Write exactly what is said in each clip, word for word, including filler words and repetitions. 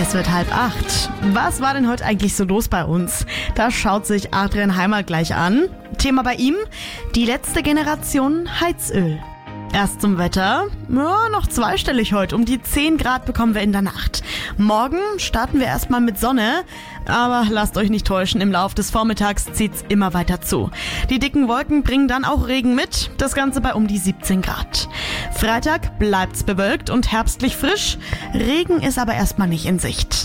Es wird halb acht. Was war denn heute eigentlich so los bei uns? Das schaut sich Adrian Heimer gleich an. Thema bei ihm: die letzte Generation Heizöl. Erst zum Wetter. Ja, noch zweistellig heute. Um die zehn Grad bekommen wir in der Nacht. Morgen starten wir erstmal mit Sonne. Aber lasst euch nicht täuschen, im Lauf des Vormittags zieht's immer weiter zu. Die dicken Wolken bringen dann auch Regen mit. Das Ganze bei um die siebzehn Grad. Freitag bleibt's bewölkt und herbstlich frisch. Regen ist aber erstmal nicht in Sicht.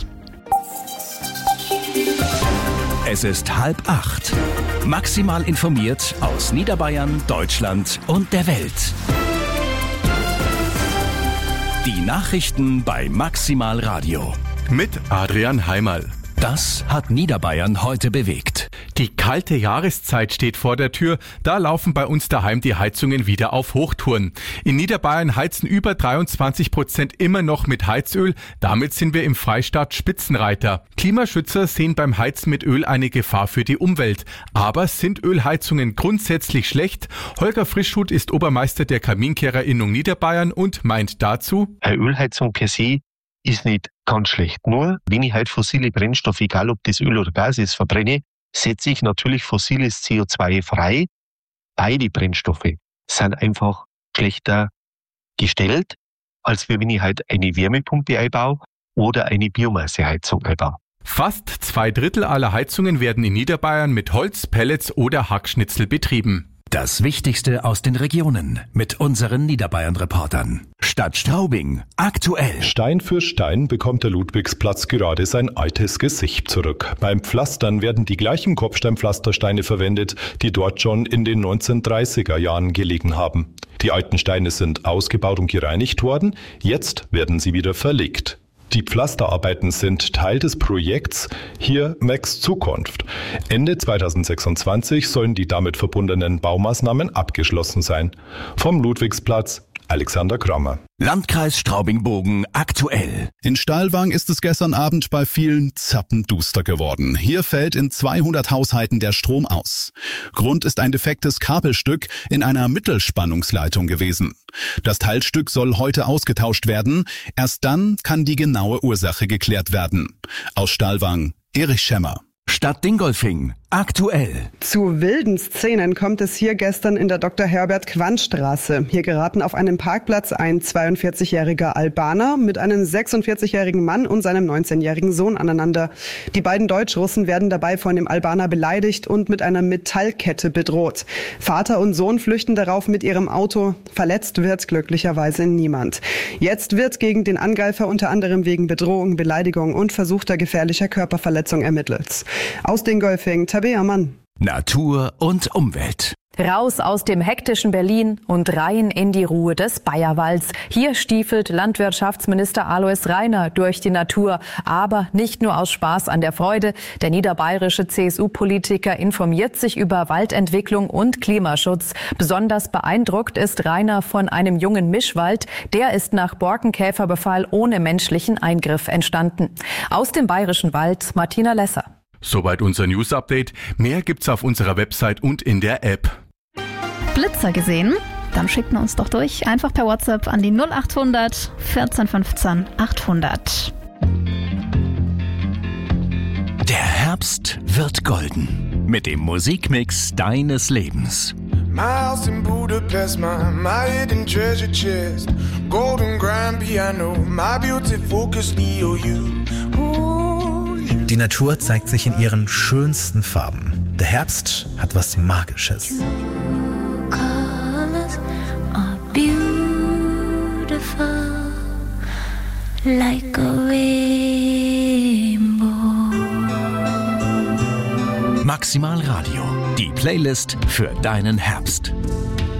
Es ist halb acht. Maximal informiert aus Niederbayern, Deutschland und der Welt. Die Nachrichten bei Maximal Radio. Mit Adrian Heimerl. Das hat Niederbayern heute bewegt. Die kalte Jahreszeit steht vor der Tür. Da laufen bei uns daheim die Heizungen wieder auf Hochtouren. In Niederbayern heizen über dreiundzwanzig Prozent immer noch mit Heizöl. Damit sind wir im Freistaat Spitzenreiter. Klimaschützer sehen beim Heizen mit Öl eine Gefahr für die Umwelt. Aber sind Ölheizungen grundsätzlich schlecht? Holger Frischhut ist Obermeister der Kaminkehrerinnung Niederbayern und meint dazu: Eine Ölheizung per se ist nicht ganz schlecht. Nur, wenn ich halt fossile Brennstoffe, egal ob das Öl oder Gas ist, verbrenne, setze ich natürlich fossiles C O zwei frei. Beide Brennstoffe sind einfach schlechter gestellt, als wenn ich halt eine Wärmepumpe einbaue oder eine Biomasseheizung einbaue. Fast zwei Drittel aller Heizungen werden in Niederbayern mit Holz, Pellets oder Hackschnitzel betrieben. Das Wichtigste aus den Regionen mit unseren Niederbayern-Reportern. Stadt Straubing, aktuell. Stein für Stein bekommt der Ludwigsplatz gerade sein altes Gesicht zurück. Beim Pflastern werden die gleichen Kopfsteinpflastersteine verwendet, die dort schon in den neunzehnhundertdreißiger Jahren gelegen haben. Die alten Steine sind ausgebaut und gereinigt worden, jetzt werden sie wieder verlegt. Die Pflasterarbeiten sind Teil des Projekts Hier Max Zukunft. Ende zweitausendsechsundzwanzig sollen die damit verbundenen Baumaßnahmen abgeschlossen sein. Vom Ludwigsplatz, Alexander Krammer. Landkreis Straubing-Bogen aktuell. In Stahlwang ist es gestern Abend bei vielen zappenduster geworden. Hier fällt in zweihundert Haushalten der Strom aus. Grund ist ein defektes Kabelstück in einer Mittelspannungsleitung gewesen. Das Teilstück soll heute ausgetauscht werden. Erst dann kann die genaue Ursache geklärt werden. Aus Stahlwang, Erich Schemmer. Stadt Dingolfing, aktuell. Zu wilden Szenen kommt es hier gestern in der Doktor Herbert Quandt Straße. Hier geraten auf einem Parkplatz ein zweiundvierzigjähriger Albaner mit einem sechsundvierzigjährigen Mann und seinem neunzehnjährigen Sohn aneinander. Die beiden Deutschrussen werden dabei von dem Albaner beleidigt und mit einer Metallkette bedroht. Vater und Sohn flüchten darauf mit ihrem Auto. Verletzt wird glücklicherweise niemand. Jetzt wird gegen den Angreifer unter anderem wegen Bedrohung, Beleidigung und versuchter gefährlicher Körperverletzung ermittelt. Aus Dingolfing, Tabea Mann. Natur und Umwelt. Raus aus dem hektischen Berlin und rein in die Ruhe des Bayerwalds. Hier stiefelt Landwirtschaftsminister Alois Rainer durch die Natur. Aber nicht nur aus Spaß an der Freude. Der niederbayerische C S U-Politiker informiert sich über Waldentwicklung und Klimaschutz. Besonders beeindruckt ist Rainer von einem jungen Mischwald. Der ist nach Borkenkäferbefall ohne menschlichen Eingriff entstanden. Aus dem bayerischen Wald, Martina Lesser. Soweit unser News-Update. Mehr gibt's auf unserer Website und in der App. Blitzer gesehen? Dann schickt man uns doch durch. Einfach per WhatsApp an die null achthundert vierzehn fünfzehn achthundert. Der Herbst wird golden. Mit dem Musikmix deines Lebens. My house in Budapest, my, my hidden treasure chest. Golden grand piano, my beauty focus E O U. Ooh. Die Natur zeigt sich in ihren schönsten Farben. Der Herbst hat was Magisches. Like a rainbow. Maximal Radio, die Playlist für deinen Herbst.